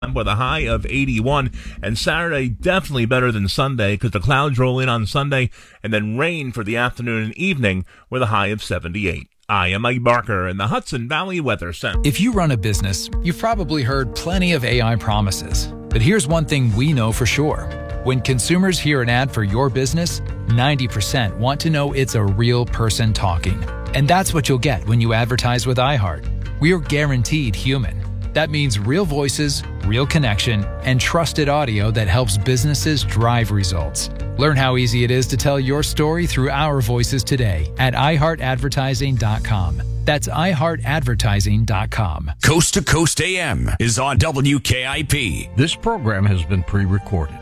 with a high of 81, and Saturday definitely better than Sunday because the clouds roll in on Sunday and then rain for the afternoon and evening with a high of 78. I am Mike Barker in the Hudson Valley Weather Center. If you run a business, you've probably heard plenty of AI promises. But here's one thing we know for sure. When consumers hear an ad for your business, 90% want to know it's a real person talking. And that's what you'll get when you advertise with iHeart. We're guaranteed human. That means real voices, real connection, and trusted audio that helps businesses drive results. Learn how easy it is to tell your story through our voices today at iHeartAdvertising.com. That's iHeartAdvertising.com. Coast to Coast AM is on WKIP. This program has been pre-recorded.